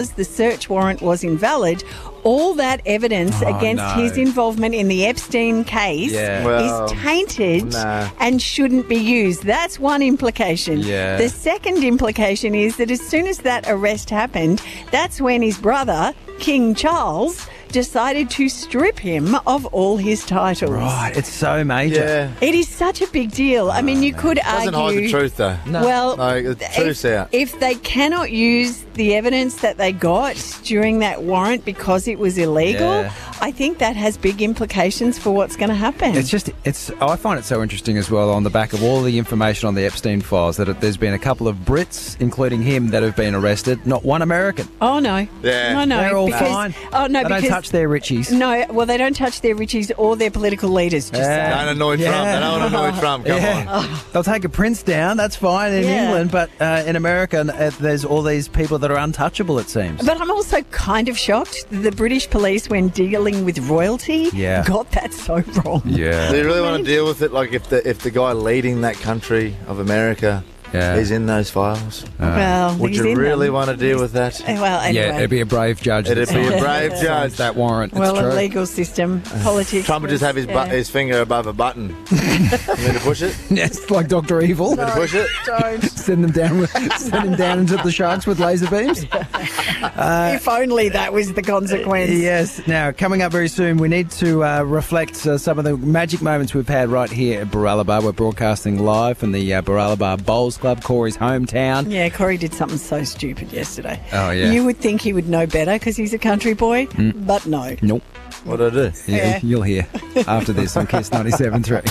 the search warrant was invalid, all that evidence against his involvement in the Epstein case is tainted and shouldn't be used. That's one implication. Yeah. The second implication is that as soon as that arrest happened, that's when his brother, King Charles, decided to strip him of all his titles. Right, it's so major. Yeah. It is such a big deal. I mean, you could argue... Doesn't hide the truth, though. No. Well, No, the truth's out. if they cannot use the evidence that they got during that warrant because it was illegal, I think that has big implications for what's going to happen. I find it so interesting as well on the back of all the information on the Epstein files that there's been a couple of Brits, including him, that have been arrested, not one American. Oh, no. Yeah. No, They're all fine. Oh, no, They don't touch their richies. No, well, they don't touch their richies or their political leaders, just saying. Don't annoy Trump. They don't want to annoy Trump. Come on. They'll take a prince down, that's fine in England, but in America there's all these people that are untouchable, it seems. But I'm also kind of shocked that the British police, when dealing with royalty, got that so wrong. Do you really want to deal with it? Like if the guy leading that country of America is in those files? Well, would you really want to deal with that? Well, anyway. Yeah, it'd be a brave judge. It'd be a brave judge. That warrant. Well, it's true. a legal system, politics. Trump would just have his finger above a button. You need to push it? Yes, like Dr. Evil. You need to push it? Don't. Send him down into the sharks with laser beams. If only that was the consequence. Yes. Now, coming up very soon, we need to reflect some of the magic moments we've had right here at Baralaba. We're broadcasting live from the Baralaba Bowls Club, Corey's hometown. Yeah, Corey did something so stupid yesterday. Oh, yeah. You would think he would know better because he's a country boy, but no. Nope. What did I do? Yeah, you'll hear after this on Kiss 97.3.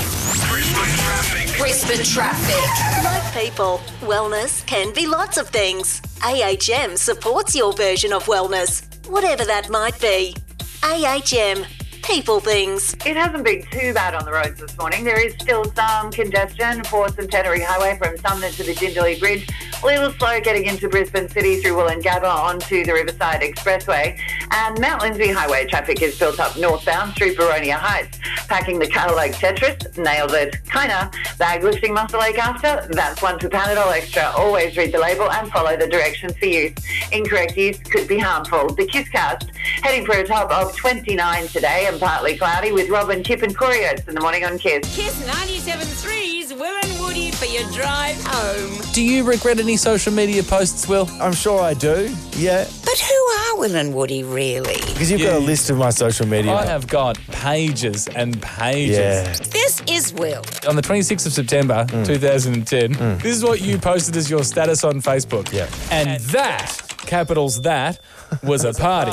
Brisbane Traffic. Like people, wellness can be lots of things. AHM supports your version of wellness, whatever that might be. AHM. People things. It hasn't been too bad on the roads this morning. There is still some congestion for Centenary Highway from Sumner to the Jindalee Bridge. A little slow getting into Brisbane City through Wollongabba onto the Riverside Expressway. And Mount Lindesay Highway traffic is built up northbound through Baronia Heights. Packing the Cattle Lake Tetris, nailed it. Kinda. Bag lifting Muscle Lake after, that's one for Panadol Extra. Always read the label and follow the directions for use. Incorrect use could be harmful. The Kisscast, heading for a top of 29 today and partly cloudy with Robin, Kip and Corey Oates in the morning on Kiss. Kiss 97.3's Will and Woody for your drive home. Do you regret any social media posts, Will? I'm sure I do, yeah. But who are Will and Woody really? Because you've got a list of my social media. I have got pages and pages. Yeah. This is Will. On the 26th of September 2010, this is what you posted as your status on Facebook. Yeah. And that, capitals that, was a party.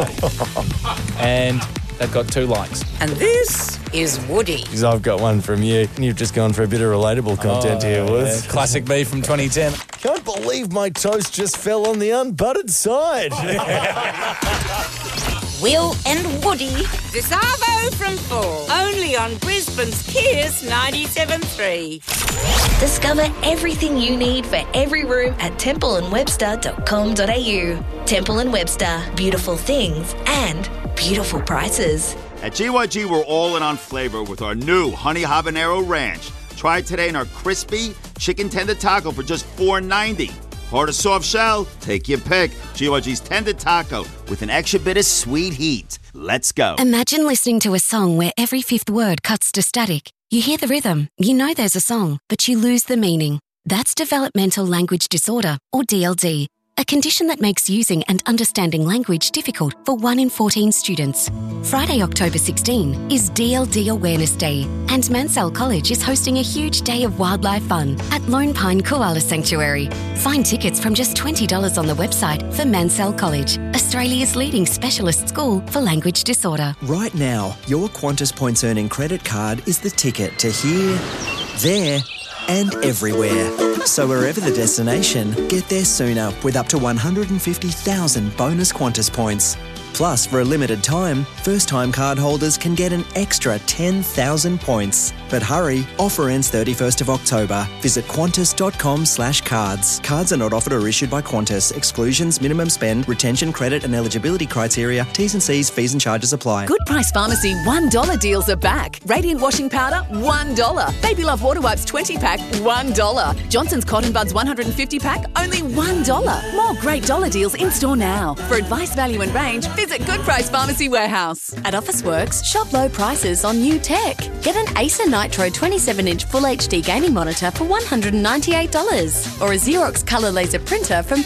And that got 2 likes. And this is Woody. Because I've got one from you. And you've just gone for a bit of relatable content here, Woods. Yeah, classic me from 2010. Can't believe my toast just fell on the unbuttered side. Will and Woody. This Arvo from 4. Only on Brisbane's Kiss 97.3. Discover everything you need for every room at templeandwebster.com.au. Temple & Webster. Beautiful things and beautiful prices. At GYG, we're all in on flavor with our new Honey Habanero Ranch. Try it today in our crispy chicken tender taco for just $4.90. Hard or soft shell? Take your pick. GYG's tender taco with an extra bit of sweet heat. Let's go. Imagine listening to a song where every fifth word cuts to static. You hear the rhythm, you know there's a song, but you lose the meaning. That's developmental language disorder, or DLD, a condition that makes using and understanding language difficult for 1 in 14 students. Friday, October 16 is DLD Awareness Day, and Mansell College is hosting a huge day of wildlife fun at Lone Pine Koala Sanctuary. Find tickets from just $20 on the website for Mansell College, Australia's leading specialist school for language disorder. Right now, your Qantas Points Earning credit card is the ticket to here, there, and everywhere. So wherever the destination, get there sooner with up to 150,000 bonus Qantas points. Plus, for a limited time, first-time card holders can get an extra 10,000 points. But hurry, offer ends 31st of October. Visit Qantas.com/cards. Cards are not offered or issued by Qantas. Exclusions, minimum spend, retention, credit and eligibility criteria, T's and C's, fees and charges apply. Good Price Pharmacy $1 deals are back. Radiant washing powder, $1. Baby Love water wipes 20-pack, $1. Johnson's Cotton Buds 150-pack, only $1. More great dollar deals in-store now. For advice, value and range, visit Good Price Pharmacy Warehouse. At Officeworks, shop low prices on new tech. Get an Acer Nitro 27-inch Full HD gaming monitor for $198. Or a Xerox colour laser printer from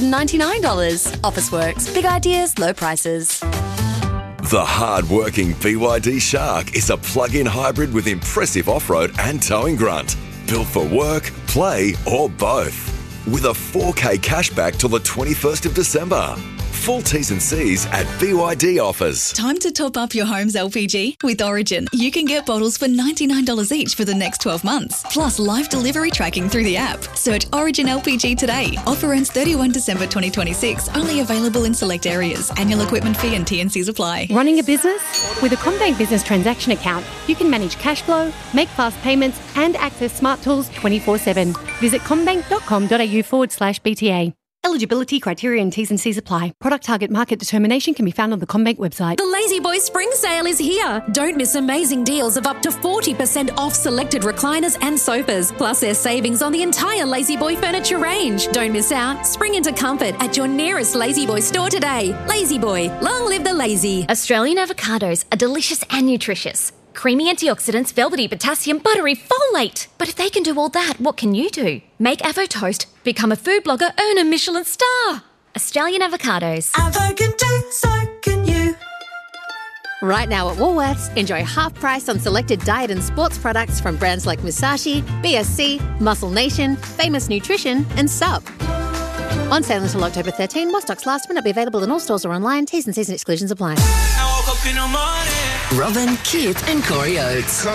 $399. Officeworks. Big ideas, low prices. The hard-working BYD Shark is a plug-in hybrid with impressive off-road and towing grunt. Built for work, play or both. With a 4K cashback till the 21st of December. Full T's and C's at BYD offers. Time to top up your home's LPG? With Origin, you can get bottles for $99 each for the next 12 months. Plus live delivery tracking through the app. Search Origin LPG today. Offer ends 31 December 2026. Only available in select areas. Annual equipment fee and T&Cs apply. Running a business? With a CommBank Business Transaction Account, you can manage cash flow, make fast payments and access smart tools 24/7. Visit commbank.com.au/BTA. Eligibility criteria and T's and C's apply. Product target market determination can be found on the CommBank website. The Lazy Boy Spring Sale is here. Don't miss amazing deals of up to 40% off selected recliners and sofas. Plus there's savings on the entire Lazy Boy furniture range. Don't miss out. Spring into comfort at your nearest Lazy Boy store today. Lazy Boy, long live the lazy. Australian avocados are delicious and nutritious. Creamy antioxidants, velvety potassium, buttery folate. But if they can do all that, what can you do? Make Avo Toast, become a food blogger, earn a Michelin star. Australian avocados. Avo can do, so can you. Right now at Woolworths, enjoy half price on selected diet and sports products from brands like Musashi, BSC, Muscle Nation, Famous Nutrition and Sup. On sale until October 13, while stocks last, will not be available in all stores or online. T's and C's and exclusions apply. Robin, Kip and Corey Oates.